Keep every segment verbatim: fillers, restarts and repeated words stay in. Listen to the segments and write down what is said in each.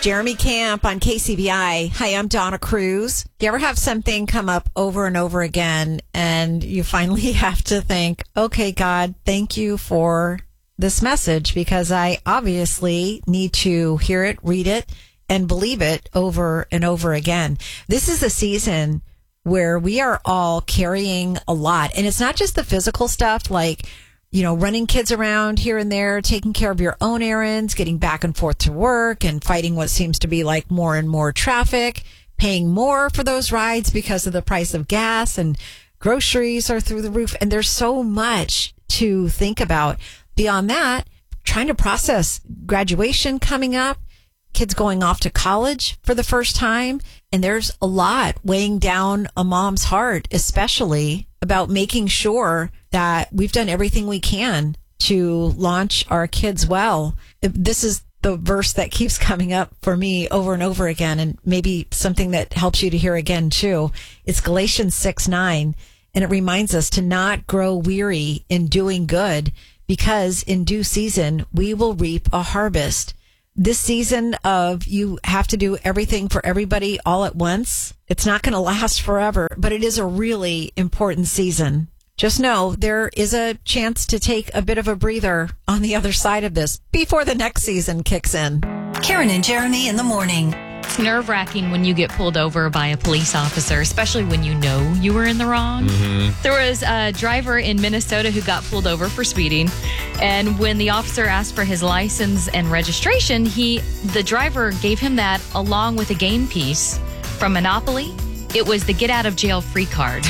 Jeremy Camp on K C B I. Hi, I'm Donna Cruz. Do you ever have something come up over and over again and you finally have to think, okay, God, thank you for this message because I obviously need to hear it, read it, and believe it over and over again. This is a season where we are all carrying a lot. And it's not just the physical stuff like, you know, running kids around here and there, taking care of your own errands, getting back and forth to work and fighting what seems to be like more and more traffic, paying more for those rides because of the price of gas and groceries are through the roof. And there's so much to think about. Beyond that, trying to process graduation coming up, kids going off to college for the first time. And there's a lot weighing down a mom's heart, especially about making sure that we've done everything we can to launch our kids well. This is the verse that keeps coming up for me over and over again, and maybe something that helps you to hear again too. It's Galatians six nine, and it reminds us to not grow weary in doing good, because in due season we will reap a harvest. This season of you have to do everything for everybody all at once, it's not going to last forever, but it is a really important season. Just know there is a chance to take a bit of a breather on the other side of this before the next season kicks in. Karen and Jeremy in the morning. It's nerve-wracking when you get pulled over by a police officer, especially when you know you were in the wrong. Mm-hmm. There was a driver in Minnesota who got pulled over for speeding, and when the officer asked for his license and registration, he, the driver gave him that along with a game piece from Monopoly. It was the get-out-of-jail-free card.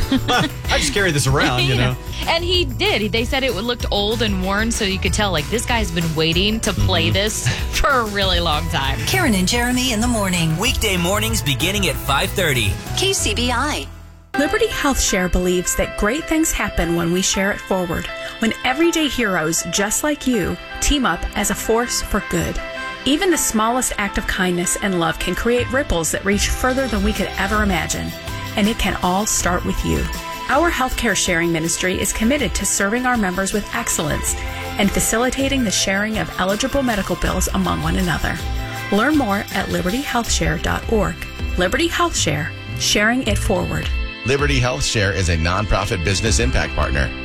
I just carry this around, you know. And he did. They said it looked old and worn, so you could tell, like, this guy's been waiting to play mm-hmm. this for a really long time. Karen and Jeremy in the morning. Weekday mornings beginning at five thirty. K C B I. Liberty Health Share believes that great things happen when we share it forward, when everyday heroes just like you team up as a force for good. Even the smallest act of kindness and love can create ripples that reach further than we could ever imagine. And it can all start with you. Our healthcare sharing ministry is committed to serving our members with excellence and facilitating the sharing of eligible medical bills among one another. Learn more at liberty health share dot org. Liberty Health Share, sharing it forward. Liberty Health Share is a nonprofit business impact partner.